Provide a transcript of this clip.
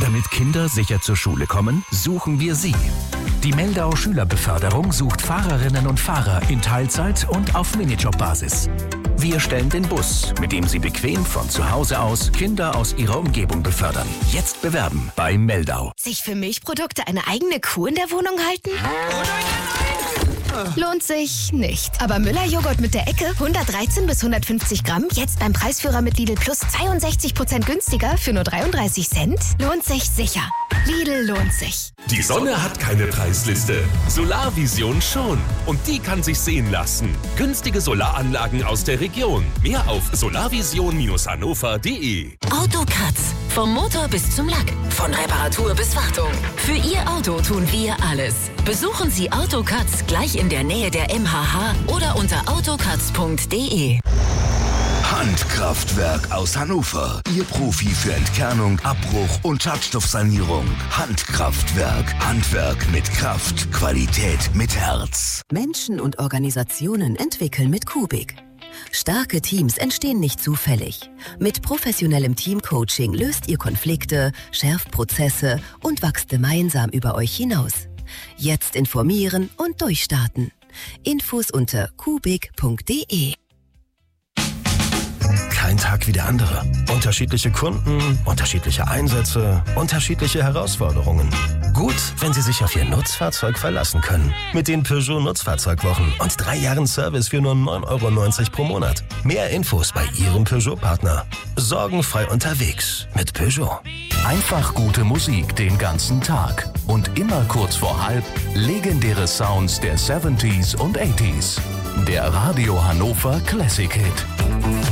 Damit Kinder sicher zur Schule kommen, suchen wir sie. Die Meldau Schülerbeförderung sucht Fahrerinnen und Fahrer in Teilzeit und auf Minijobbasis. Wir stellen den Bus, mit dem Sie bequem von zu Hause aus Kinder aus Ihrer Umgebung befördern. Jetzt bewerben bei Meldau. Sich für Milchprodukte eine eigene Kuh in der Wohnung halten? Lohnt sich nicht. Aber Müller-Joghurt mit der Ecke, 113 bis 150 Gramm, jetzt beim Preisführer mit Lidl Plus 62% günstiger für nur 33 Cent? Lohnt sich sicher. Lidl lohnt sich. Die Sonne hat keine Preisliste. Solarvision schon. Und die kann sich sehen lassen. Günstige Solaranlagen aus der Region. Mehr auf solarvision-hannover.de. Autokratz. Vom Motor bis zum Lack. Von Reparatur bis Wartung. Für Ihr Auto tun wir alles. Besuchen Sie Autokratz gleich in der Nähe der MHH oder unter autokratz.de. Handkraftwerk aus Hannover. Ihr Profi für Entkernung, Abbruch und Schadstoffsanierung. Handkraftwerk. Handwerk mit Kraft. Qualität mit Herz. Menschen und Organisationen entwickeln mit Kubik. Starke Teams entstehen nicht zufällig. Mit professionellem Teamcoaching löst ihr Konflikte, schärft Prozesse und wächst gemeinsam über euch hinaus. Jetzt informieren und durchstarten. Infos unter kubik.de. Kein Tag wie der andere. Unterschiedliche Kunden, unterschiedliche Einsätze, unterschiedliche Herausforderungen. Gut, wenn Sie sich auf Ihr Nutzfahrzeug verlassen können. Mit den Peugeot Nutzfahrzeugwochen und 3 Jahren Service für nur 9,90 € pro Monat. Mehr Infos bei Ihrem Peugeot-Partner. Sorgenfrei unterwegs mit Peugeot. Einfach gute Musik den ganzen Tag. Und immer kurz vor halb legendäre Sounds der 70s und 80s. Der Radio Hannover Classic Hit.